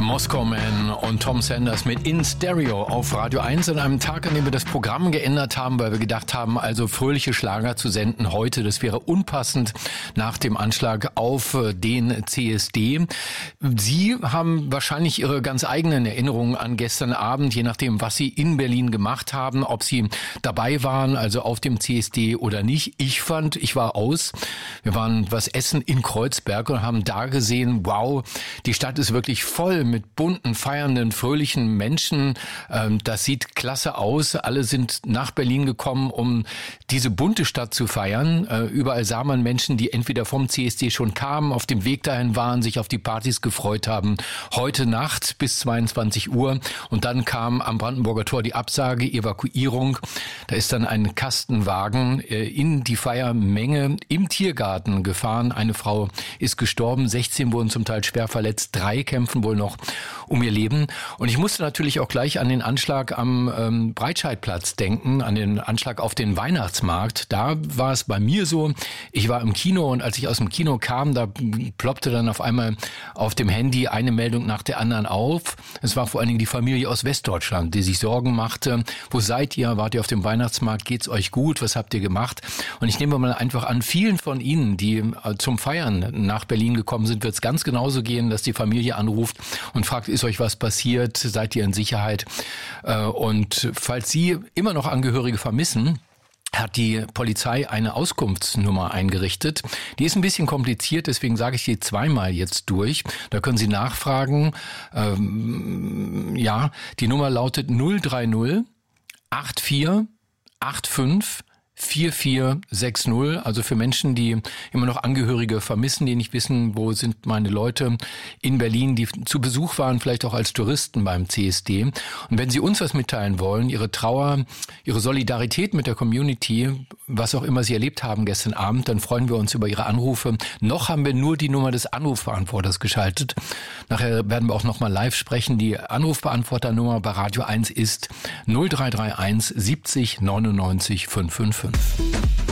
Moscow Man und Tom Sanders mit In Stereo auf Radio 1 an einem Tag, an dem wir das Programm geändert haben, weil wir gedacht haben, also fröhliche Schlager zu senden heute, das wäre unpassend nach dem Anschlag auf den CSD. Sie haben wahrscheinlich Ihre ganz eigenen Erinnerungen an gestern Abend, je nachdem, was Sie in Berlin gemacht haben, ob Sie dabei waren, also auf dem CSD oder nicht. Ich war aus. Wir waren was essen in Kreuzberg und haben da gesehen, wow, die Stadt ist wirklich voll mit bunten, feiernden, fröhlichen Menschen. Das sieht klasse aus. Alle sind nach Berlin gekommen, um diese bunte Stadt zu feiern. Überall sah man Menschen, die entweder vom CSD schon kamen, auf dem Weg dahin waren, sich auf die Partys gefreut haben. Heute Nacht bis 22 Uhr. Und dann kam am Brandenburger Tor die Absage, Evakuierung. Da ist dann ein Kastenwagen in die Feiermenge im Tiergarten gefahren. Eine Frau ist gestorben, 16 wurden zum Teil schwer verletzt, 3 kämpfen wohl noch um ihr Leben. Und ich musste natürlich auch gleich an den Anschlag am Breitscheidplatz denken, an den Anschlag auf den Weihnachtsmarkt. Da war es bei mir so, ich war im Kino und als ich aus dem Kino kam, da ploppte dann auf einmal auf dem Handy eine Meldung nach der anderen auf. Es war vor allen Dingen die Familie aus Westdeutschland, die sich Sorgen machte. Wo seid ihr? Wart ihr auf dem Weihnachtsmarkt? Geht's euch gut? Was habt ihr gemacht? Und ich nehme mal einfach an, vielen von Ihnen, die zum Feiern nach Berlin gekommen sind, wird es ganz genauso gehen, dass die Familie anruft und fragt, ist euch was passiert? Seid ihr in Sicherheit? Und falls Sie immer noch Angehörige vermissen, hat die Polizei eine Auskunftsnummer eingerichtet. Die ist ein bisschen kompliziert, deswegen sage ich die zweimal jetzt durch. Da können Sie nachfragen. Die Nummer lautet 030 84 85 4460, also für Menschen, die immer noch Angehörige vermissen, die nicht wissen, wo sind meine Leute in Berlin, die zu Besuch waren, vielleicht auch als Touristen beim CSD. Und wenn Sie uns was mitteilen wollen, Ihre Trauer, Ihre Solidarität mit der Community, was auch immer Sie erlebt haben gestern Abend, dann freuen wir uns über Ihre Anrufe. Noch haben wir nur die Nummer des Anrufbeantworters geschaltet. Nachher werden wir auch nochmal live sprechen. Die Anrufbeantworternummer bei Radio 1 ist 0331 70 99 555.